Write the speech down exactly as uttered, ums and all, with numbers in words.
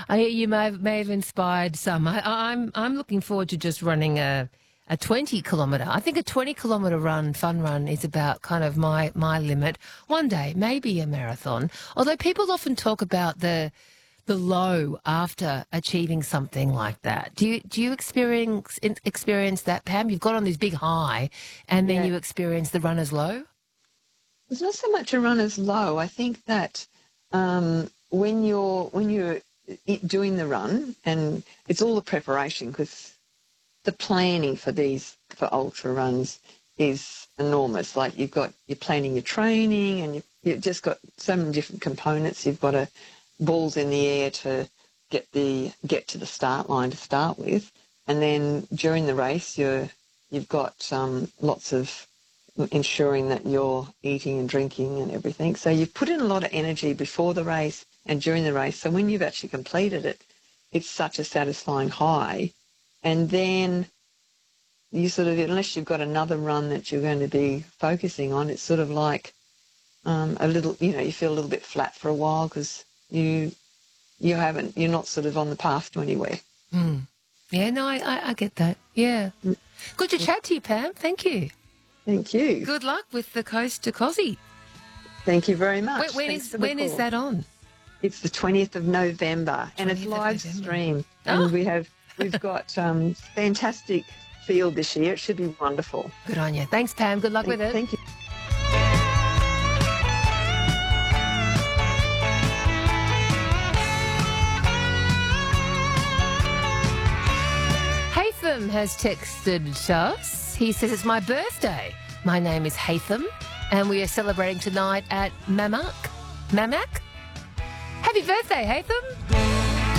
I, you may have, may have inspired some. I, I'm I'm looking forward to just running a a twenty kilometre. I think a twenty kilometre run, fun run, is about kind of my my limit. One day, maybe a marathon. Although people often talk about the the low after achieving something like that. Do you do you experience experience that, Pam? You've got on this big high, and then Yeah. you experience the runner's low. It's not so much a runner's low. I think that um, when you're when you're doing the run, and it's all the preparation, because the planning for these for ultra runs is enormous. Like you've got you're planning your training, and you've, you've just got so many different components. You've got a balls in the air to get the get to the start line to start with, and then during the race, you're you've got um, lots of ensuring that you're eating and drinking and everything. So you've put in a lot of energy before the race and during the race. So when you've actually completed it, it's such a satisfying high. And then you sort of, unless you've got another run that you're going to be focusing on, it's sort of like um, a little, you know, you feel a little bit flat for a while because you you haven't, you're not sort of on the path to anywhere. Mm. Yeah, no, I, I, I get that. Yeah. Mm. Good to chat to you, Pam. Thank you. Thank you. Good luck with the Coast to Cozzy. Thank you very much. When, when, Thanks is, for the when is call. that on? It's the twentieth of November, and it's twentieth of live November. stream. Oh. And we have we've got um, fantastic field this year. It should be wonderful. Good on you. Thanks, Pam. Good luck Thank, with it. thank you. Hatham has texted us. He says, it's my birthday. My name is Hatham, and we are celebrating tonight at Mamak. Mamak? Happy birthday, Hatham.